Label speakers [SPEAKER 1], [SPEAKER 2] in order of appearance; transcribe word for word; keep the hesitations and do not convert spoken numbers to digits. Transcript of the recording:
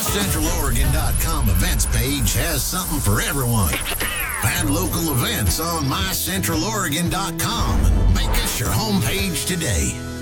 [SPEAKER 1] Central Oregon dot com events page has something for everyone. Find local events on My Central Oregon dot com and make us your homepage today.